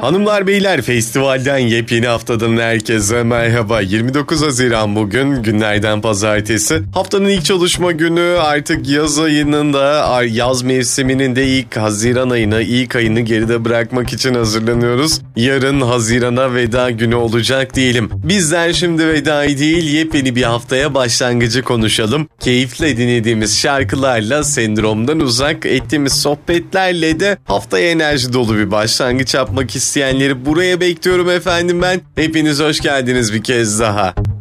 Hanımlar beyler, festivalden yepyeni haftadan herkese merhaba. 29 Haziran bugün, günlerden pazartesi. Haftanın ilk çalışma günü, artık yaz ayının da, yaz mevsiminin de ilk ayını geride bırakmak için hazırlanıyoruz. Yarın Haziran'a veda günü olacak diyelim. Bizler şimdi vedayı değil, yepyeni bir haftaya başlangıcı konuşalım. Keyifle dinlediğimiz şarkılarla, sendromdan uzak ettiğimiz sohbetlerle de haftaya enerji dolu bir başlangıç yapmak isteyenleri buraya bekliyorum efendim ben. Hepiniz hoş geldiniz bir kez daha.